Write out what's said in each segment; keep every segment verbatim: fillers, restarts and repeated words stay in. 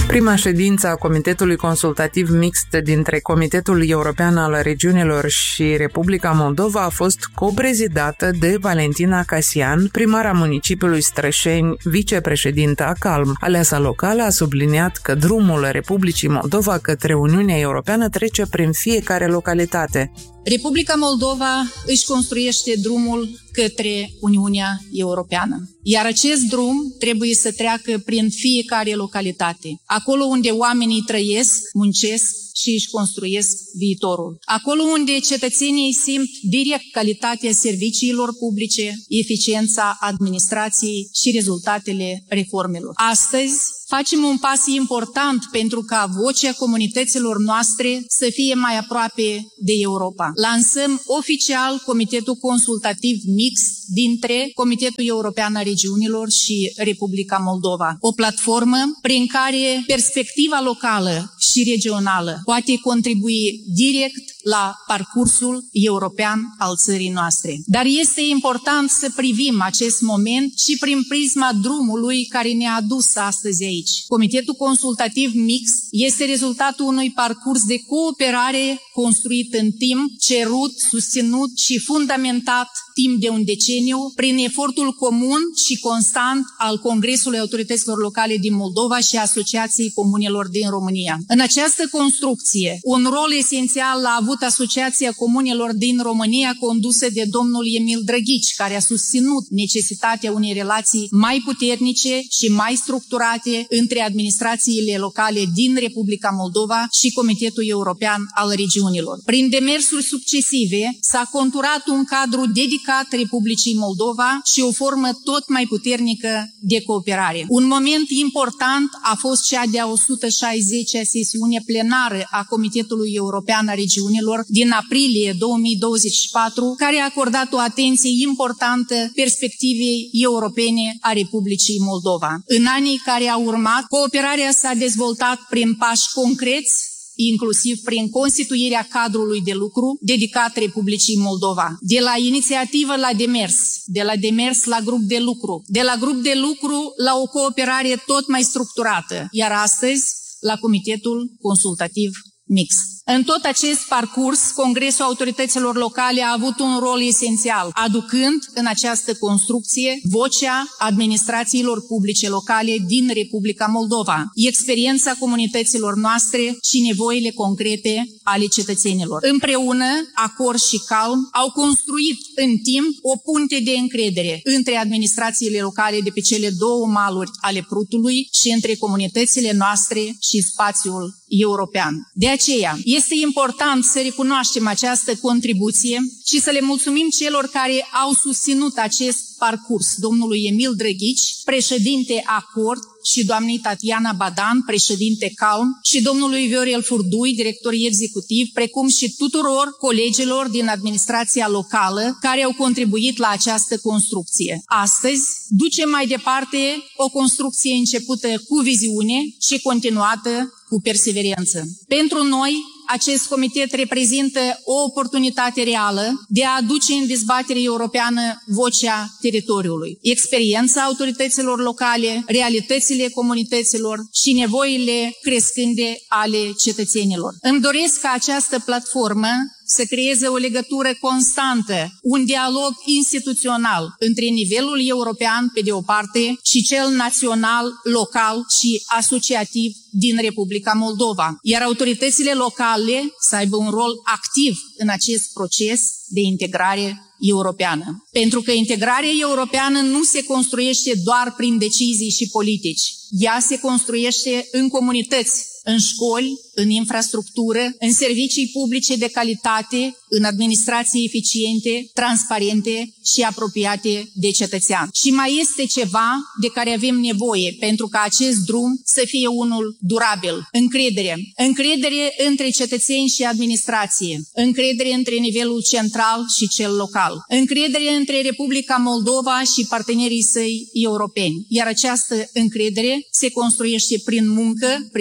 Prima ședință a Comitetului Consultativ Mixt dintre Comitetul European al Regiunilor și Republica Moldova a fost coprezidată de Valentina Casian, primara municipiului Strășeni, vicepreședinta CALM. Aleasa locală a subliniat că drumul Republicii Moldova către Uniunea Europeană trece prin fiecare localitate. Republica Moldova își construiește drumul către Uniunea Europeană. Iar acest drum trebuie să treacă prin fiecare localitate, acolo unde oamenii trăiesc, muncesc și își construiesc viitorul. Acolo unde cetățenii simt direct calitatea serviciilor publice, eficiența administrației și rezultatele reformelor. Astăzi facem un pas important pentru ca vocea comunităților noastre să fie mai aproape de Europa. Lansăm oficial Comitetul Consultativ Mixt dintre Comitetul European al Regiunilor și Republica Moldova. O platformă prin care perspectiva locală și regională poate contribui direct la parcursul european al țării noastre. Dar este important să privim acest moment și prin prisma drumului care ne-a adus astăzi aici. Comitetul Consultativ Mixt este rezultatul unui parcurs de cooperare construit în timp, cerut, susținut și fundamentat timp de un deceniu prin efortul comun și constant al Congresului Autorităților Locale din Moldova și Asociației Comunelor din România. În această construcție, un rol esențial a avut Asociația Comunelor din România condusă de domnul Emil Drăghici, care a susținut necesitatea unei relații mai puternice și mai structurate între administrațiile locale din Republica Moldova și Comitetul European al Regiunilor. Prin demersuri succesive s-a conturat un cadru dedicat Republicii Moldova și o formă tot mai puternică de cooperare. Un moment important a fost cea de-a o sută șaizecea sesiune plenară a Comitetului European al Regiunilor din aprilie două mii douăzeci și patru, care a acordat o atenție importantă perspectivei europene a Republicii Moldova. În anii care au urmat, cooperarea s-a dezvoltat prin pași concreți, inclusiv prin constituirea cadrului de lucru dedicat Republicii Moldova. De la inițiativă la demers, de la demers la grup de lucru, de la grup de lucru la o cooperare tot mai structurată, iar astăzi la Comitetul Consultativ Mixt. În tot acest parcurs, Congresul Autorităților Locale a avut un rol esențial, aducând în această construcție vocea administrațiilor publice locale din Republica Moldova, experiența comunităților noastre și nevoile concrete ale cetățenilor. Împreună, Acord și CALM au construit în timp o punte de încredere între administrațiile locale de pe cele două maluri ale Prutului și între comunitățile noastre și spațiul european. De aceea, este important să recunoaștem această contribuție și să le mulțumim celor care au susținut acest parcurs, domnului Emil Drăghici, președinte Acord, și doamnei Tatiana Badan, președinte CALM, și domnului Viorel Furdui, director executiv, precum și tuturor colegilor din administrația locală care au contribuit la această construcție. Astăzi, ducem mai departe o construcție începută cu viziune și continuată cu perseverență. Pentru noi, acest comitet reprezintă o oportunitate reală de a aduce în dezbatere europeană vocea teritoriului, experiența autorităților locale, realitățile comunităților și nevoile crescânde ale cetățenilor. Îmi doresc ca această platformă să creeze o legătură constantă, un dialog instituțional între nivelul european pe de o parte și cel național, local și asociativ din Republica Moldova, iar autoritățile locale să aibă un rol activ în acest proces de integrare europeană. Pentru că integrarea europeană nu se construiește doar prin decizii și politici. Ea se construiește în comunități, în școli, în infrastructură, în servicii publice de calitate, în administrații eficiente, transparente și apropiate de cetățean. Și mai este ceva de care avem nevoie pentru ca acest drum să fie unul durabil. Încredere. Încredere între cetățeni și administrație. Încredere între nivelul central și cel local. Încredere între Republica Moldova și partenerii săi europeni. Iar această încredere se construiește prin muncă, prin responsabilitate,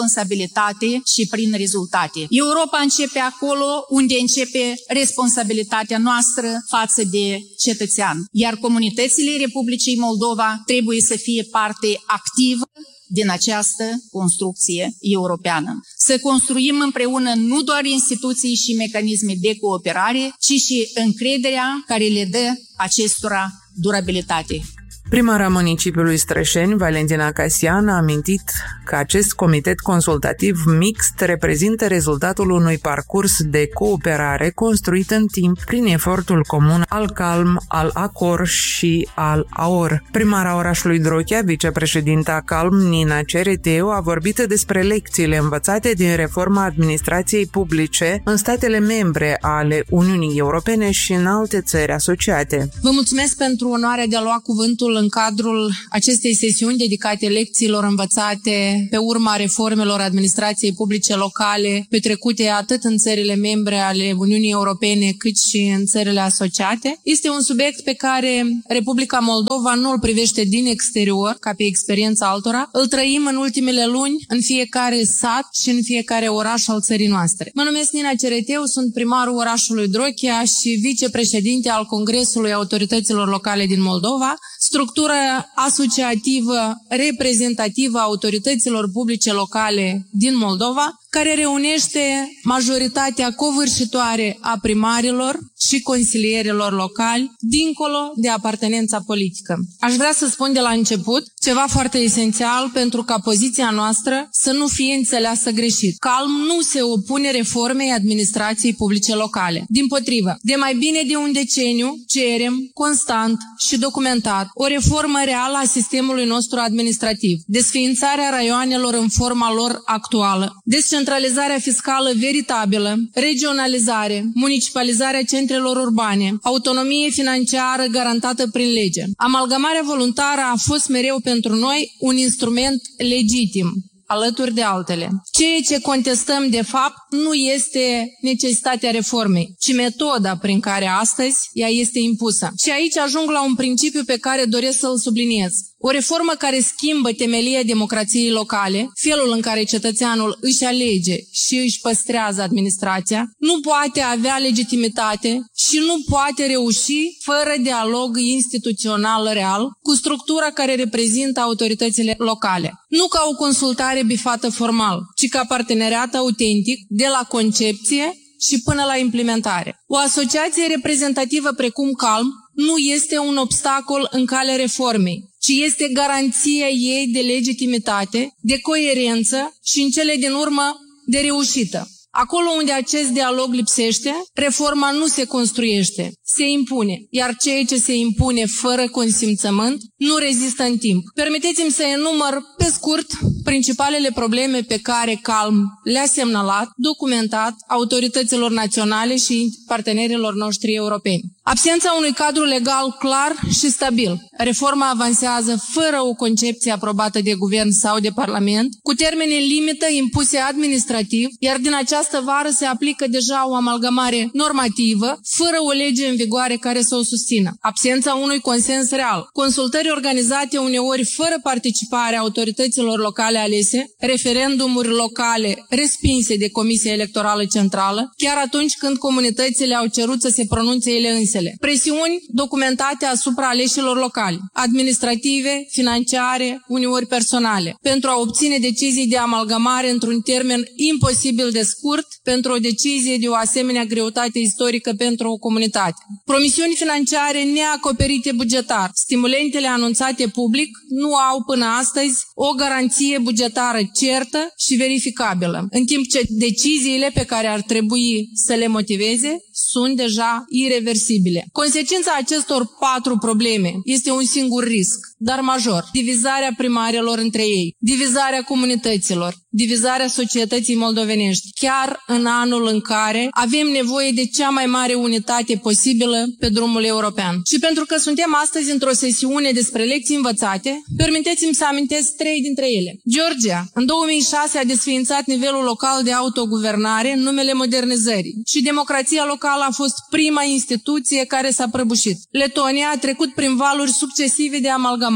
responsabilitate și prin rezultate. Europa începe acolo unde începe responsabilitatea noastră față de cetățean, iar comunitățile Republicii Moldova trebuie să fie parte activă din această construcție europeană. Să construim împreună nu doar instituții și mecanisme de cooperare, ci și încrederea care le dă acestora durabilitate. Primara municipiului Strășeni, Valentina Casian, a amintit că acest comitet consultativ mixt reprezintă rezultatul unui parcurs de cooperare construit în timp prin efortul comun al CALM, al ACOR și al AOR. Primara orașului Drochea, vicepreședinta CALM, Nina Cereteu, a vorbit despre lecțiile învățate din reforma administrației publice în statele membre ale Uniunii Europene și în alte țări asociate. Vă mulțumesc pentru onoarea de a lua cuvântul în cadrul acestei sesiuni dedicate lecțiilor învățate pe urma reformelor administrației publice locale petrecute atât în țările membre ale Uniunii Europene cât și în țările asociate. Este un subiect pe care Republica Moldova nu îl privește din exterior, ca pe experiența altora. Îl trăim în ultimele luni în fiecare sat și în fiecare oraș al țării noastre. Mă numesc Nina Cereteu, sunt primarul orașului Drochea și vicepreședinte al Congresului Autorităților Locale din Moldova, structură asociativă reprezentativă a autorităților publice locale din Moldova, care reunește majoritatea covârșitoare a primarilor și consilierilor locali, dincolo de apartenența politică. Aș vrea să spun de la început ceva foarte esențial pentru ca poziția noastră să nu fie înțeleasă greșit. CALM nu se opune reformei administrației publice locale. Dimpotrivă, de mai bine de un deceniu cerem constant și documentat o reformă reală a sistemului nostru administrativ, desființarea raioanelor în forma lor actuală, descentralizarea fiscală veritabilă, regionalizare, municipalizarea centrelor urbane, autonomie financiară garantată prin lege. Amalgamarea voluntară a fost mereu pentru noi un instrument legitim, alături de altele. Ceea ce contestăm de fapt nu este necesitatea reformei, ci metoda prin care astăzi ea este impusă. Și aici ajung la un principiu pe care doresc să-l subliniez. O reformă care schimbă temelia democrației locale, felul în care cetățeanul își alege și își păstrează administrația, nu poate avea legitimitate și nu poate reuși fără dialog instituțional real cu structura care reprezintă autoritățile locale. Nu ca o consultare bifată formal, ci ca parteneriat autentic de la concepție și până la implementare. O asociație reprezentativă precum CALM nu este un obstacol în calea reformei, ci este garanția ei de legitimitate, de coerență și, în cele din urmă, de reușită. Acolo unde acest dialog lipsește, reforma nu se construiește, se impune, iar ceea ce se impune fără consimțământ nu rezistă în timp. Permiteți-mi să enumăr pe scurt principalele probleme pe care CALM le-a semnalat, documentat autorităților naționale și partenerilor noștri europeni. Absența unui cadru legal clar și stabil. Reforma avansează fără o concepție aprobată de guvern sau de parlament, cu termene limită impuse administrativ, iar din această vară se aplică deja o amalgamare normativă, fără o lege în vigoare care să o susțină. Absența unui consens real. Consultări organizate uneori fără participarea autorităților locale alese, referendumuri locale respinse de Comisia Electorală Centrală, chiar atunci când comunitățile au cerut să se pronunțe ele însele. Presiuni documentate asupra aleșilor locali, administrative, financiare, uneori personale, pentru a obține decizii de amalgamare într-un termen imposibil de scurt pentru o decizie de o asemenea greutate istorică pentru o comunitate. Promisiuni financiare neacoperite bugetar. Stimulentele anunțate public nu au până astăzi o garanție bugetară certă și verificabilă, în timp ce deciziile pe care ar trebui să le motiveze sunt deja ireversibile. Consecința acestor patru probleme este un singur risc, dar major: divizarea primarilor între ei, divizarea comunităților, divizarea societății moldovenești, chiar în anul în care avem nevoie de cea mai mare unitate posibilă pe drumul european. Și pentru că suntem astăzi într-o sesiune despre lecții învățate, permiteți-mi să amintesc trei dintre ele. Georgia, în două mii șase, a desființat nivelul local de autoguvernare în numele modernizării și democrația locală a fost prima instituție care s-a prăbușit. Letonia a trecut prin valuri succesive de amalgamare,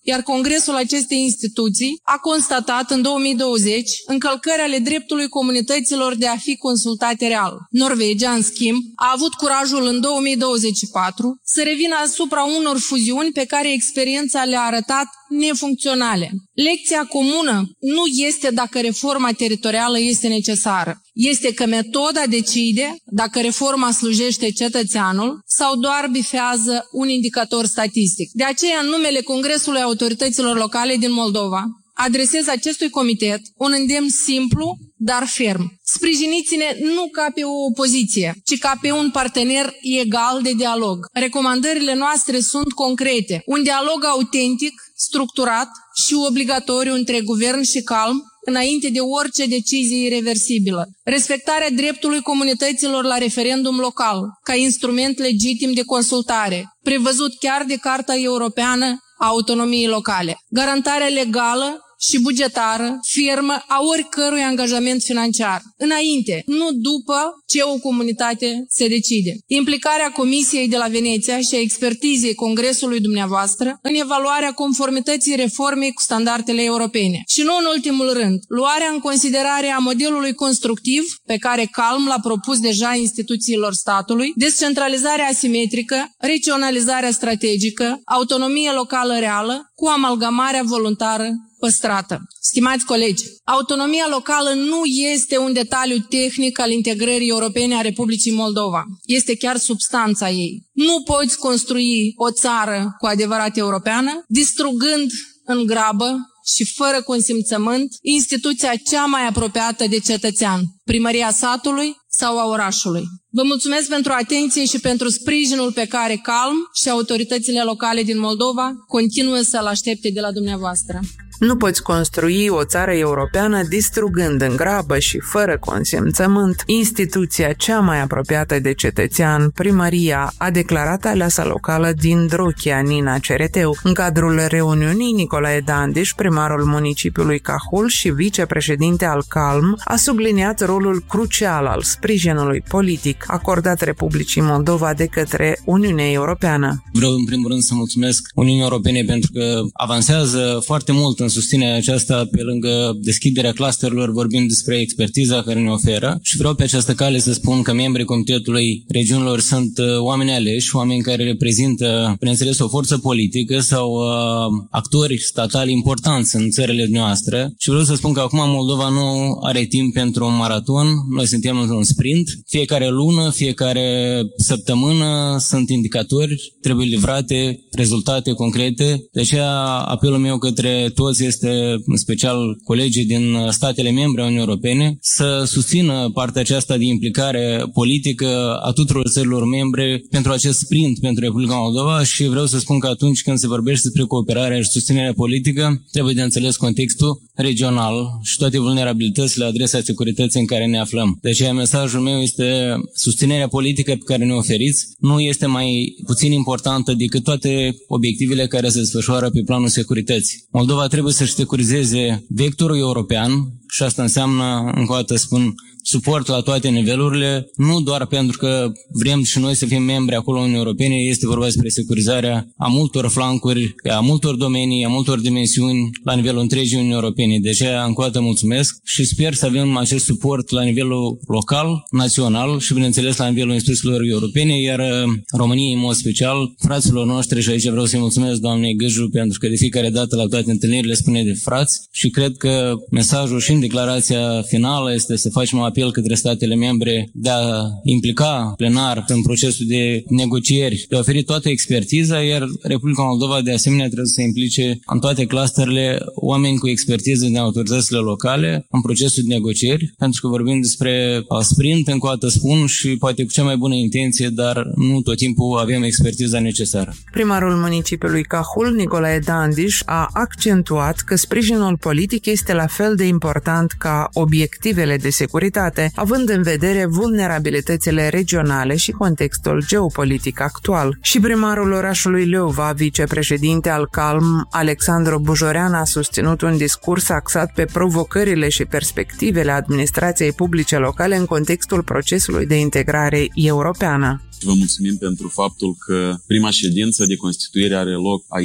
iar Congresul acestei instituții a constatat în două mii douăzeci încălcări ale dreptului comunităților de a fi consultate real. Norvegia, în schimb, a avut curajul în două mii douăzeci și patru să revină asupra unor fuziuni pe care experiența le-a arătat nefuncționale. Lecția comună nu este dacă reforma teritorială este necesară, este că metoda decide dacă reforma slujește cetățeanul sau doar bifează un indicator statistic. De aceea, în numele Congresului Autorităților Locale din Moldova, adresez acestui comitet un îndemn simplu, dar ferm. Sprijiniți-ne nu ca pe o opoziție, ci ca pe un partener egal de dialog. Recomandările noastre sunt concrete. Un dialog autentic, structurat și obligatoriu între guvern și calm, înainte de orice decizie irreversibilă. Respectarea dreptului comunităților la referendum local, ca instrument legitim de consultare, prevăzut chiar de Carta Europeană a Autonomiei Locale. Garantarea legală și bugetară, fermă, a oricărui angajament financiar. Înainte, nu după ce o comunitate se decide. Implicarea Comisiei de la Veneția și a expertizei Congresului dumneavoastră în evaluarea conformității reformei cu standardele europene. Și nu în ultimul rând, luarea în considerare a modelului constructiv pe care Calm l-a propus deja instituțiilor statului, descentralizarea asimetrică, regionalizarea strategică, autonomie locală reală cu amalgamarea voluntară păstrată. Stimați colegi, autonomia locală nu este un detaliu tehnic al integrării europene a Republicii Moldova. Este chiar substanța ei. Nu poți construi o țară cu adevărat europeană distrugând în grabă și fără consimțământ instituția cea mai apropiată de cetățean, primăria satului sau a orașului. Vă mulțumesc pentru atenție și pentru sprijinul pe care Calm și autoritățile locale din Moldova continuă să-l aștepte de la dumneavoastră. Nu poți construi o țară europeană distrugând în grabă și fără consimțământ instituția cea mai apropiată de cetățean, primăria, a declarat aleasa locală din Drochia, Nina Cereteu. În cadrul reuniunii, Nicolae Dandiș, primarul municipiului Cahul și vicepreședinte al Calm, a subliniat rolul crucial al sprijinului politic acordat Republicii Moldova de către Uniunea Europeană. Vreau în primul rând să mulțumesc Uniunii Europene pentru că avansează foarte mult în susținerea aceasta, pe lângă deschiderea clusterilor, vorbim despre expertiza care ne oferă și vreau pe această cale să spun că membrii Comitetului Regiunilor sunt oameni aleși, oameni care reprezintă, bineînțeles, o forță politică sau uh, actori statali importanți în țările noastre și vreau să spun că acum Moldova nu are timp pentru un maraton, noi suntem într-un sprint, fiecare lună, fiecare săptămână sunt indicatori, trebuie livrate rezultate concrete, de aceea apelul meu către toți este, în special colegii din statele membre ale Uniunii Europene, să susțină partea aceasta de implicare politică a tuturor țărilor membre pentru acest sprint pentru Republica Moldova și vreau să spun că atunci când se vorbește despre cooperarea și susținerea politică, trebuie de înțeles contextul regional și toate vulnerabilitățile la adresa securității în care ne aflăm. De aceea mesajul meu este susținerea politică pe care ne oferiți nu este mai puțin importantă decât toate obiectivele care se desfășoară pe planul securității. Moldova trebuie să-și securizeze vectorul european și asta înseamnă, încă o dată spun, suport la toate nivelurile, nu doar pentru că vrem și noi să fim membri acolo în Uniunea Europene, este vorba despre securizarea a multor flancuri, a multor domenii, a multor dimensiuni la nivelul întregii Uniunii Europene. De aceea, încă o dată mulțumesc și sper să avem acest suport la nivelul local, național și, bineînțeles, la nivelul instituțiilor europene, iar România, în mod special, fraților noștri, și aici vreau să-i mulțumesc doamnei Gâju, pentru că de fiecare dată la toate întâlnirile spune de frați și cred că mesajul și în declarația finală este să facem apel către statele membre de a implica plenar în procesul de negocieri, de a oferi toată expertiza, iar Republica Moldova de asemenea trebuie să se implice în toate clusterele oameni cu expertiză din autoritățile locale în procesul de negocieri, pentru că vorbim despre sprint, încă o dată spun, și poate cu cea mai bună intenție, dar nu tot timpul avem expertiza necesară. Primarul municipiului Cahul, Nicolae Dandiș, a accentuat că sprijinul politic este la fel de important ca obiectivele de securitate, având în vedere vulnerabilitățile regionale și contextul geopolitic actual. Și primarul orașului Leova, vicepreședinte al Calm, Alexandru Bujorean, a susținut un discurs axat pe provocările și perspectivele administrației publice locale în contextul procesului de integrare europeană. Vă mulțumim pentru faptul că prima ședință de constituire are loc aici,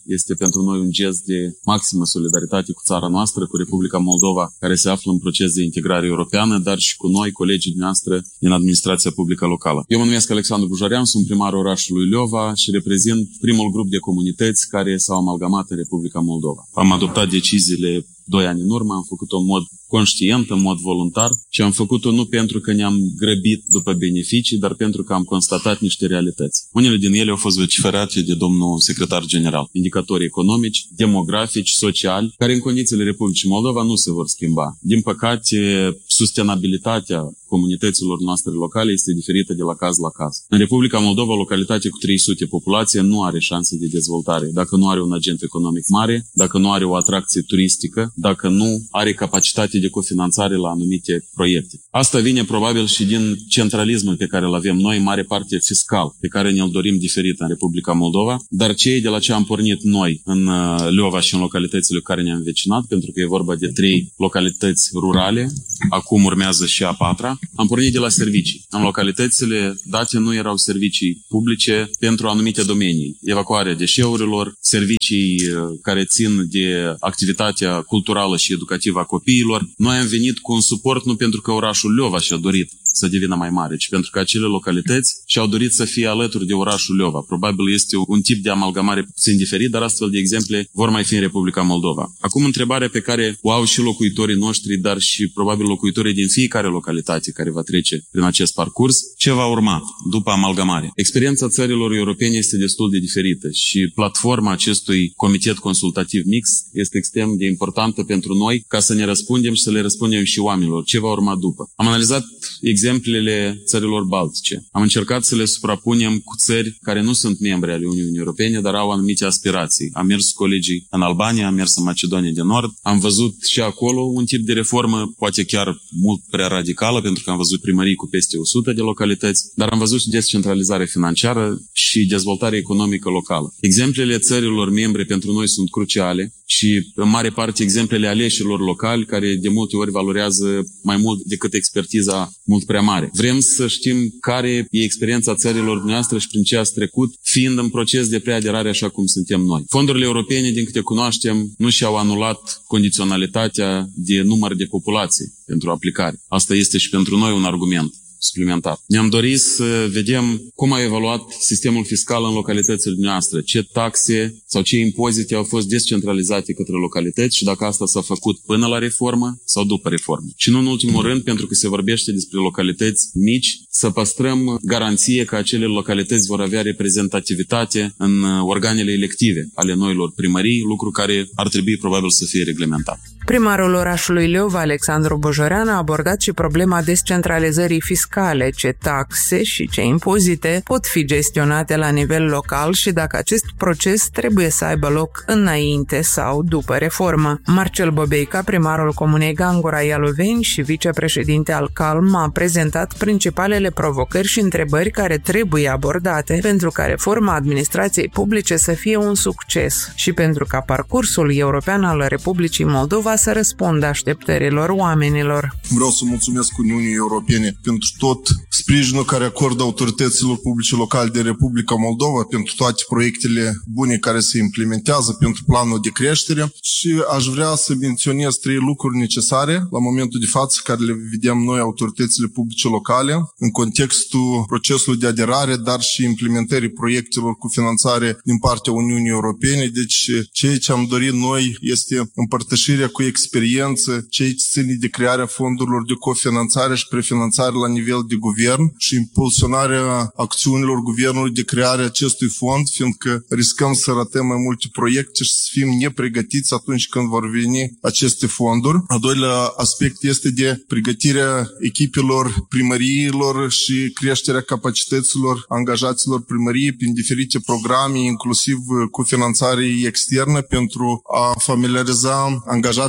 Este pentru noi un gest de maximă solidaritate cu țara noastră, cu Republica Moldova, care se află în proces de integrare europeană, dar și cu noi, colegii noastre din administrația publică locală. Eu mă numesc Alexandru Bujorean, sunt primarul orașului Leova și reprezint primul grup de comunități care s-au amalgamat în Republica Moldova. Am adoptat deciziile doi ani în urmă, am făcut-o în mod conștient, în mod voluntar și am făcut-o nu pentru că ne-am grăbit după beneficii, dar pentru că am constatat niște realități. Unele din ele au fost vociferate de domnul secretar general. Indicatori economici, demografici, sociali, care în condițiile Republicii Moldova nu se vor schimba. Din păcate, sustenabilitatea comunităților noastre locale este diferită de la caz la caz. În Republica Moldova, o localitate cu trei sute populație nu are șanse de dezvoltare dacă nu are un agent economic mare, dacă nu are o atracție turistică, dacă nu are capacitate de cofinanțare la anumite proiecte. Asta vine probabil și din centralismul pe care îl avem noi, în mare parte fiscal, pe care ne-l dorim diferit în Republica Moldova, dar cei de la ce am pornit noi în Leova și în localitățile care ne-am învecinat, pentru că e vorba de trei localități rurale, acum urmează și a patra, am pornit de la servicii. În localitățile date nu erau servicii publice pentru anumite domenii. Evacuarea deșeurilor, servicii care țin de activitatea culturală și educativă a copiilor. Noi am venit cu un suport nu pentru că orașul Leova și-a dorit să devină mai mare, ci pentru că acele localități și-au dorit să fie alături de orașul Leova. Probabil este un tip de amalgamare puțin diferit, dar astfel de exemple vor mai fi în Republica Moldova. Acum, întrebarea pe care o au și locuitorii noștri, dar și probabil locuitorii din fiecare localitate care va trece prin acest parcurs, ce va urma după amalgamare? Experiența țărilor europene este destul de diferită și platforma acestui comitet consultativ mix este extrem de importantă pentru noi ca să ne răspundem și să le răspundem și oamenilor ce va urma după. Am analizat exemplele țărilor baltice. Am încercat să le suprapunem cu țări care nu sunt membre ale Uniunii Europene, dar au anumite aspirații. Am mers cu colegii în Albania, am mers în Macedonia de Nord, am văzut și acolo un tip de reformă, poate chiar mult prea radicală, pentru că am văzut primării cu peste o sută de localități, dar am văzut și descentralizare financiară și dezvoltare economică locală. Exemplele țărilor membre pentru noi sunt cruciale și, în mare parte, exemplele aleșilor locali, care de multe ori valorează mai mult decât expertiza mult prea mare. Vrem să știm care e experiența țărilor noastre și prin ce ați trecut, fiind în proces de preaderare așa cum suntem noi. Fondurile europene, din câte cunoaștem, nu și-au anulat condiționalitatea de număr de populație pentru aplicare. Asta este și pentru noi un argument suplimentar. Ne-am dorit să vedem cum a evaluat sistemul fiscal în localitățile noastre, ce taxe sau ce impozite au fost descentralizate către localități și dacă asta s-a făcut până la reformă sau după reformă. Și nu în ultimul rând, pentru că se vorbește despre localități mici, să păstrăm garanție că acele localități vor avea reprezentativitate în organele elective ale noilor primării, lucru care ar trebui probabil să fie reglementat. Primarul orașului Leova, Alexandru Bujorean, a abordat și problema descentralizării fiscale, ce taxe și ce impozite pot fi gestionate la nivel local și dacă acest proces trebuie să aibă loc înainte sau după reformă. Marcel Bobeica, primarul comunei Gangura Ialoveni și vicepreședinte al CALM, a prezentat principalele provocări și întrebări care trebuie abordate pentru ca reforma administrației publice să fie un succes și pentru ca parcursul european al Republicii Moldova să răspundă așteptărilor oamenilor. Vreau să mulțumesc Uniunii Europene pentru tot sprijinul care acordă autorităților publice locale de Republica Moldova, pentru toate proiectele bune care se implementează, pentru planul de creștere și aș vrea să menționez trei lucruri necesare la momentul de față care le vedem noi, autoritățile publice locale, în contextul procesului de aderare, dar și implementării proiectelor cu finanțare din partea Uniunii Europene. Deci ceea ce am dorit noi este împărtășirea cu experiență, ceea ce ține de crearea fondurilor de cofinanțare și prefinanțare la nivel de guvern și impulsionarea acțiunilor guvernului de crearea acestui fond, fiindcă riscăm să ratăm mai multe proiecte și să fim nepregătiți atunci când vor veni aceste fonduri. Al doilea aspect este de pregătirea echipelor primăriilor și creșterea capacităților angajaților primăriei prin diferite programe, inclusiv cu finanțare externă, pentru a familiariza angajații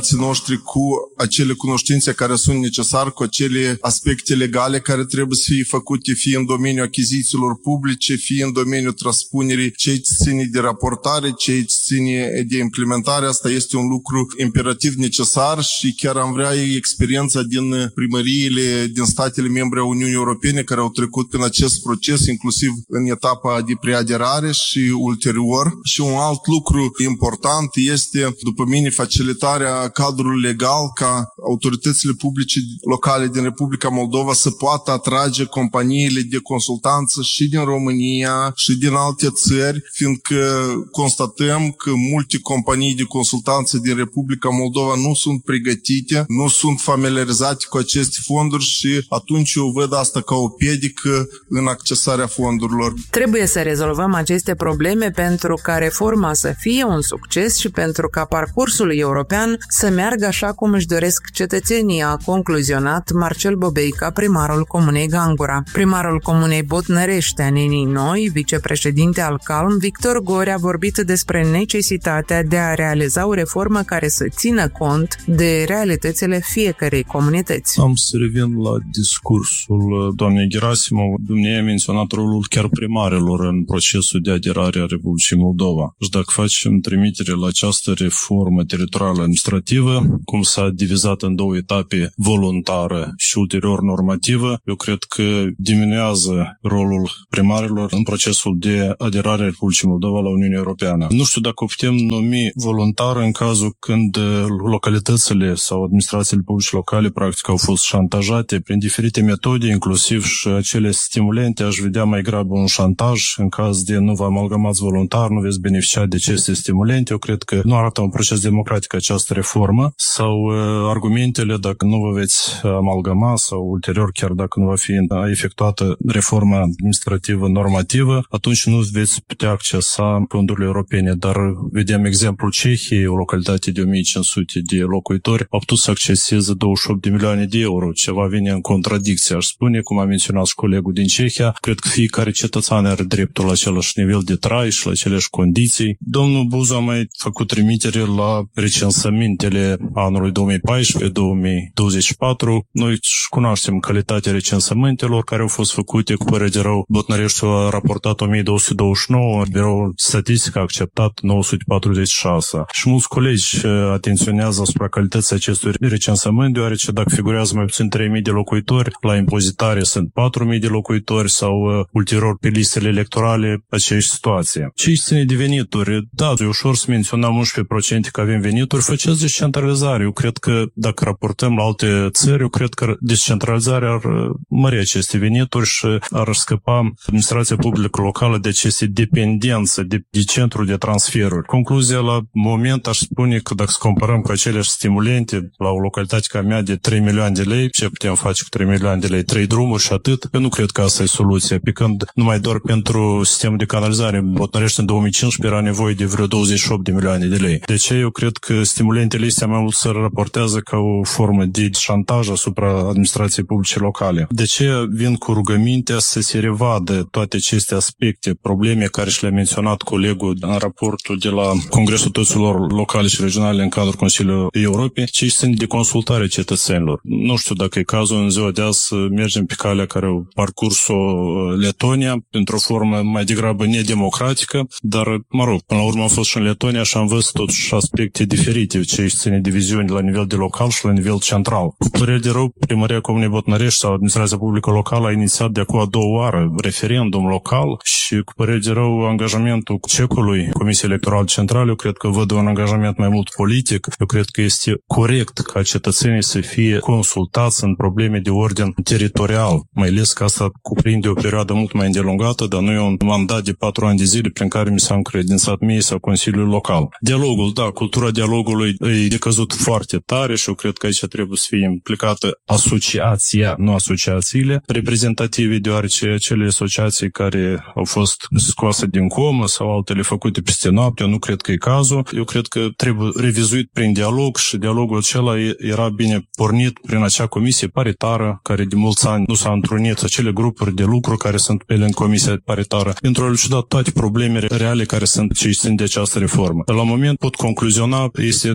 candidații noștri cu acele cunoștințe care sunt necesare, cu acele aspecte legale care trebuie să fie făcute, fie în domeniul achizițiilor publice, fie în domeniul transpunerii, ce ține de raportare, ce ține de implementare. Asta este un lucru imperativ necesar și chiar am vrea experiența din primăriile din statele membre a Uniunii Europene care au trecut prin acest proces, inclusiv în etapa de preaderare și ulterior. Și un alt lucru important este, după mine, facilitarea cadrului legal ca autoritățile publice locale din Republica Moldova să poată atrage companiile de consultanță și din România și din alte țări, fiindcă constatăm că multe companii de consultanță din Republica Moldova nu sunt pregătite, nu sunt familiarizate cu aceste fonduri și atunci eu văd asta ca o piedică în accesarea fondurilor. Trebuie să rezolvăm aceste probleme pentru ca reforma să fie un succes și pentru ca parcursul european să meargă așa cum își doresc cetățenii, a concluzionat Marcel Bobeica, primarul Comunei Gangura. Primarul Comunei Botnărești a Nenii Noi, vicepreședinte al Calm, Victor Gori, a vorbit despre necesitatea de a realiza o reformă care să țină cont de realitățile fiecărei comunități. Am să revin la discursul doamnei Gerasimov. Dumnezeu a menționat rolul chiar primarilor în procesul de aderare a Republicii Moldova. Și dacă facem trimitere la această reformă teritorială administrativă, cum s-a divizat în două etape, voluntară și ulterior normativă, eu cred că diminuează rolul primarilor în procesul de aderare a Republicii Moldova la Uniunea Europeană. Nu știu dacă o putem numi voluntară în cazul când localitățile sau administrațiile publice locale practic au fost șantajate prin diferite metode, inclusiv și acele stimulente. Aș vedea mai grabă un șantaj în caz de nu vă amalgamați voluntar, nu veți beneficia de aceste stimulente. Eu cred că nu arată un proces democratic această reformă sau uh, argumentele dacă nu vă veți amalgama sau ulterior chiar dacă nu va fi efectuată reforma administrativă normativă, atunci nu veți putea accesa fondurile europene. Dar vedem exemplul Cehiei, o localitate de o mie cinci sute de locuitori, au putut să acceseze douăzeci și opt de milioane de euro. Ceva vine în contradicție, aș spune, cum a menționat și colegul din Cehia. Cred că fiecare cetățean are dreptul la același nivel de trai și la aceleași condiții. Domnul Buzu a mai făcut trimitere la recensămintele anului două mii paisprezece două mii douăzeci și patru. Noi cunoaștem calitatea recensămintelor care au fost făcute. Cu părere de rău, Botnăreștiul a raportat o mie două sute douăzeci și nouă, Biroul Statistic a acceptat nouă sute patruzeci și șase. Și mulți colegi atenționează asupra calității acestui recensământ, deoarece dacă figurează mai puțin trei mii de locuitori, la impozitare sunt patru mii de locuitori sau uh, ulterior pe listele electorale aceeași situație. Ce ține de venituri? Da, e ușor să menționăm unsprezece la sută că avem venituri, faceți descentralizare. Eu cred că dacă raportăm la alte țări, eu cred că descentralizarea ar mări aceste venituri și ar scăpa administrația publică locală de aceste dependențe de, de centru de transferuri. Concluzia la moment aș spune că dacă comparăm cu aceleași stimulente la o localitate ca mea de trei milioane de lei, ce putem face cu trei milioane de lei? trei drumuri și atât? Eu nu cred că asta e soluția. Pe când numai doar pentru sistemul de canalizare în Botnărești în două mii cincisprezece era nevoie de vreo douăzeci și opt de milioane de lei. De ce eu cred că stimulentele astea mai mult se raportează ca o formă de șantaj asupra administrației publice locale. De ce vin cu rugămintea să se revadă toate aceste aspecte, probleme care și le-a menționat colegul în raportul de la Congresul Autorităților Locale și Regionale în cadrul Consiliului Europei, ce sunt de consultare cetățenilor. Nu știu dacă e cazul în ziua de azi să mergem pe calea care au parcurs-o Letonia, într-o formă mai degrabă nedemocratică, dar, mă rog, până la urmă am fost și în Letonia și am văzut totuși aspecte diferite, ce își ține diviziuni la nivel de local și la nivel central. Cu părere de rău, Primăria Comunei Botnărești sau Administrația Publică Locală a inițiat de acum a doua oară referendum local și, cu părere de rău, angajamentul cecului Comisiei Electorale Centrale, eu cred că văd un angajament mai mult politic. Eu cred că este corect ca cetățenii să fie consultați în probleme de ordin teritorial, mai ales că asta cuprinde o perioadă mult mai îndelungată, dar nu e un mandat de patru ani de zile prin care mi s-a încredințat mie sau Consiliul Local. Dialogul, da, cultura dialogului e decăzut foarte tare și eu cred că aici trebuie să fie implicată asociația, nu asociațiile reprezentative, deoarece acele asociații care au fost scoase din comă sau altele făcute peste noapte, eu nu cred că e cazul. Eu cred că trebuie revizuit prin dialog și dialogul acela era bine pornit prin acea comisie paritară care de mulți ani nu s-a întrunit, acele grupuri de lucru care sunt pe lângă comisia paritară, pentru a elucida toate problemele reale care sunt ce sunt de această reformă. La moment pot concluziona, este doar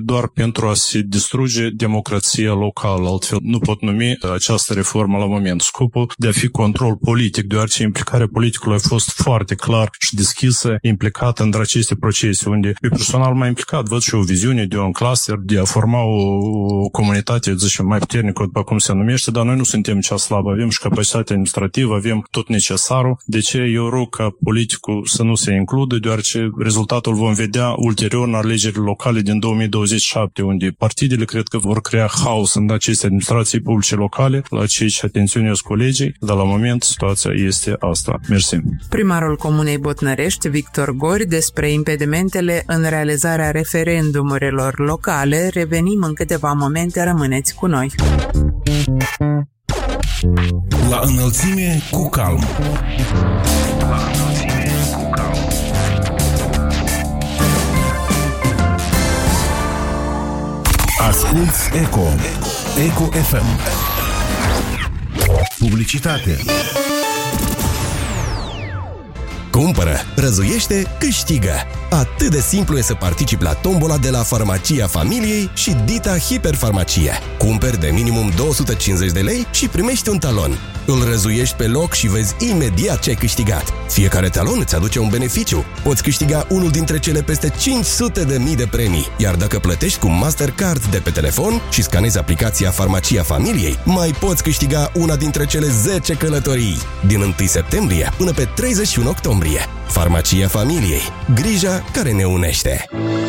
pentru a se distruge democrația locală. Altfel nu pot numi această reformă la moment. Scopul de a fi control politic, deoarece implicarea politicului a fost foarte clar și deschisă, implicată în aceste procese, unde eu personal m-am implicat, văd și o viziune de un cluster, de a forma o, o comunitate, zicem, mai puternică, după cum se numește, dar noi nu suntem cea slabă, avem și capacitatea administrativă, avem tot necesarul. De ce eu rog ca politicul să nu se includă, deoarece rezultatul vom vedea ulterior în alegerile locale din două mii douăzeci și șapte, unde partidele cred că vor crea haos în aceste administrații publice locale, la cei ce atenționez colegii, dar la moment situația este asta. Mersi. Primarul Comunei Botnărești, Victor Gori, despre impedimentele în realizarea referendumurilor locale. Revenim în câteva momente, rămâneți cu noi. La înălțime cu calm. La înălțime cu calm. Asculți Eco. Eco F M. Publicitate. Cumpără, răzuiește, câștigă! Atât de simplu e să participi la tombola de la Farmacia Familiei și Dita Hiperfarmacie. Cumperi de minimum două sute cincizeci de lei și primești un talon. Îl răzuiești pe loc și vezi imediat ce ai câștigat. Fiecare talon îți aduce un beneficiu. Poți câștiga unul dintre cele peste cinci sute de mii de premii. Iar dacă plătești cu Mastercard de pe telefon și scanezi aplicația Farmacia Familiei, mai poți câștiga una dintre cele zece călătorii. Din întâi septembrie până pe treizeci și unu octombrie. Farmacia Familiei. Grija care ne unește.